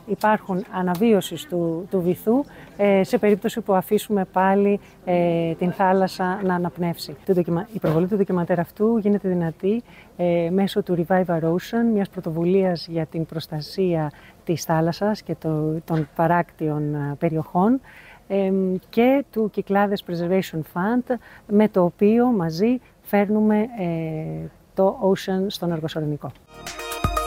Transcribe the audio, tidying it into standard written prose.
υπάρχουν αναβίωσης του βυθού σε περίπτωση που αφήσουμε πάλι την θάλασσα να αναπνεύσει. Η προβολή του ντοκιμαντέρ αυτού γίνεται δυνατή μέσω του Revive Our Ocean, μιας πρωτοβουλίας για την προστασία της θάλασσας και των παράκτιων περιοχών, και του Κυκλάδες Preservation Fund, με το οποίο μαζί φέρνουμε το Ocean στον Αργοσορρηνικό.